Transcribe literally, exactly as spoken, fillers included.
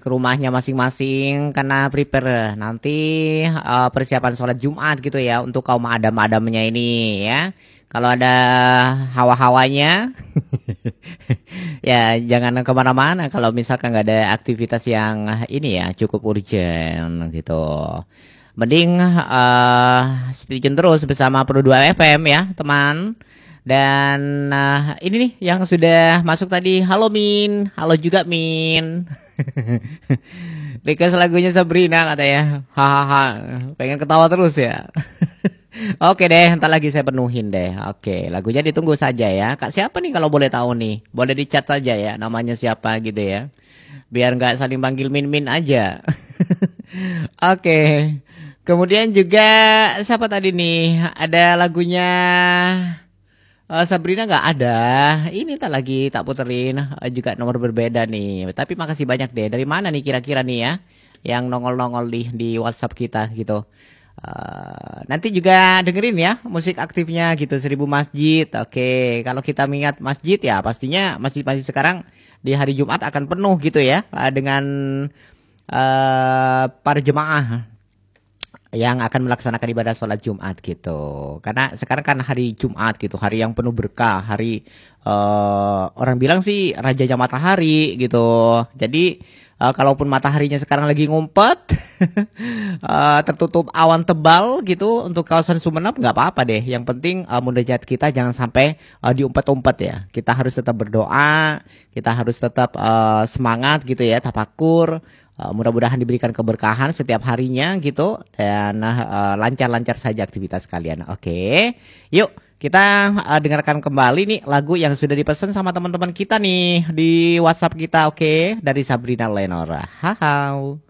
ke rumahnya masing-masing karena prepare nanti eh, persiapan sholat Jumat gitu ya untuk kaum adam-adamnya ini ya. Kalau ada hawa-hawanya ya jangan kemana-mana kalau misalkan nggak ada aktivitas yang ini ya cukup urgent gitu. Mending eh stay tune terus bersama Pro dua F M ya teman. Dan eh, ini nih yang sudah masuk tadi. Halo Min, halo juga Min. Request lagunya Sabrina katanya. Hahaha, pengen ketawa terus ya. Oke deh, ntar lagi saya penuhin deh. Oke, lagunya ditunggu saja ya. Kak siapa nih kalau boleh tahu nih? Boleh dicat saja ya, namanya siapa gitu ya. Biar nggak saling panggil Min Min aja. Oke. Kemudian juga siapa tadi nih? Ada lagunya eh, Sabrina nggak ada. Ini tak lagi tak puterin. Eh, juga nomor berbeda nih. Tapi makasih banyak deh. Dari mana nih kira-kira nih ya? Yang nongol-nongol di di WhatsApp kita gitu. Eh, nanti juga dengerin ya musik aktifnya gitu Seribu Masjid. Oke, kalau kita mengingat masjid ya pastinya masjid-masjid sekarang di hari Jumat akan penuh gitu ya eh, dengan eh para jemaah yang akan melaksanakan ibadah sholat Jumat gitu. Karena sekarang kan hari Jumat gitu, hari yang penuh berkah, hari eh, orang bilang sih rajanya matahari gitu. Jadi eh, kalaupun mataharinya sekarang lagi ngumpet, eh, tertutup awan tebal gitu untuk kawasan Sumeneb nggak apa-apa deh. Yang penting eh, munajat kita jangan sampai eh, diumpet-umpet ya. Kita harus tetap berdoa, kita harus tetap eh, semangat gitu ya, tafakur. Uh, mudah-mudahan diberikan keberkahan setiap harinya gitu dan uh, lancar-lancar saja aktivitas kalian. Oke, yuk kita uh, dengarkan kembali nih lagu yang sudah dipesan sama teman-teman kita nih di WhatsApp kita. Oke, dari Sabrina Lenora. Hahau.